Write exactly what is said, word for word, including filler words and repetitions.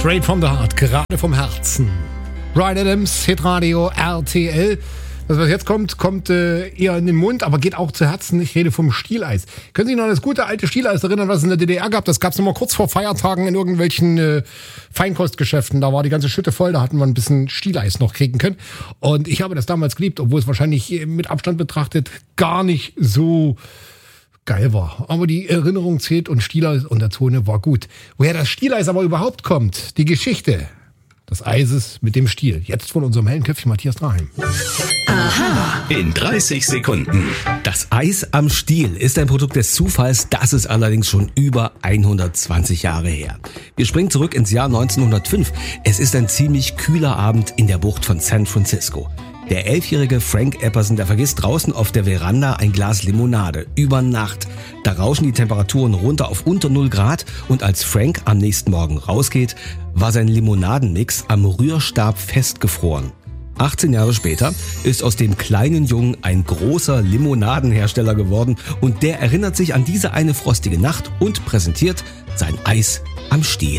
Straight from the heart, gerade vom Herzen. Bryan Adams, Hitradio, R T L. Das, was jetzt kommt, kommt äh, eher in den Mund, aber geht auch zu Herzen. Ich rede vom Stieleis. Können Sie sich noch an das gute alte Stieleis erinnern, was es in der D D R gab? Das gab es immer kurz vor Feiertagen in irgendwelchen äh, Feinkostgeschäften. Da war die ganze Schütte voll, da hatten wir ein bisschen Stieleis noch kriegen können. Und ich habe das damals geliebt, obwohl es wahrscheinlich mit Abstand betrachtet gar nicht so geil war. Aber die Erinnerung zählt und Stieleis und der Zone war gut. Woher das Stieleis aber überhaupt kommt, die Geschichte des Eises mit dem Stiel. Jetzt von unserem hellen Köpfchen Matthias Draheim. Aha. In dreißig Sekunden. Das Eis am Stiel ist ein Produkt des Zufalls, das ist allerdings schon über hundertzwanzig Jahre her. Wir springen zurück ins Jahr neunzehnhundertfünf. Es ist ein ziemlich kühler Abend in der Bucht von San Francisco. Der elfjährige Frank Epperson, der vergisst draußen auf der Veranda ein Glas Limonade über Nacht. Da rauschen die Temperaturen runter auf unter null Grad und als Frank am nächsten Morgen rausgeht, war sein Limonadenmix am Rührstab festgefroren. achtzehn Jahre später ist aus dem kleinen Jungen ein großer Limonadenhersteller geworden und der erinnert sich an diese eine frostige Nacht und präsentiert sein Eis am Stiel.